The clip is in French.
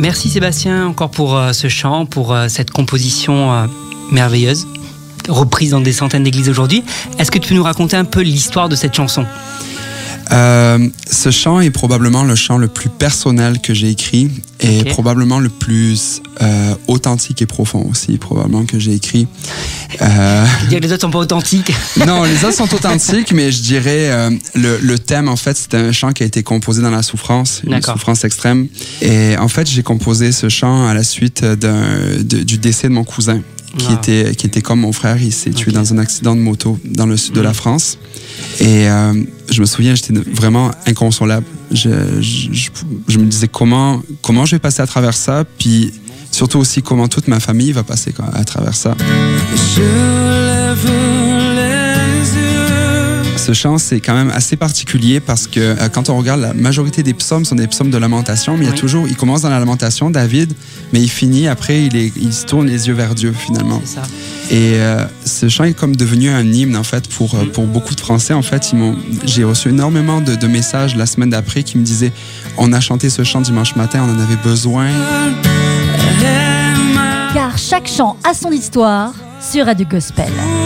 Merci Sébastien encore pour ce chant, pour cette composition merveilleuse, reprise dans des centaines d'églises aujourd'hui. Est-ce que tu peux nous raconter un peu l'histoire de cette chanson ? Ce chant est probablement le chant le plus personnel que j'ai écrit et probablement le plus authentique et profond aussi, probablement que j'ai écrit. Tu veux dire que les autres sont pas authentiques? Non, les autres sont authentiques, mais je dirais le thème, en fait, c'était un chant qui a été composé dans la souffrance, une souffrance extrême. Et en fait, j'ai composé ce chant à la suite du décès de mon cousin. Qui était comme mon frère. Il s'est tué dans un accident de moto dans le sud de la France. Et je me souviens, j'étais vraiment inconsolable. Je me disais comment je vais passer à travers ça, puis surtout aussi comment toute ma famille va passer à travers ça. Ce chant, c'est quand même assez particulier parce que quand on regarde, la majorité des psaumes sont des psaumes de lamentation, mais il commence dans la lamentation, David, mais il finit après, il se tourne les yeux vers Dieu finalement. C'est ça. Et ce chant est comme devenu un hymne en fait pour beaucoup de Français. En fait, j'ai reçu énormément de messages la semaine d'après qui me disaient on a chanté ce chant dimanche matin, on en avait besoin. Car chaque chant a son histoire sur Radio Gospel.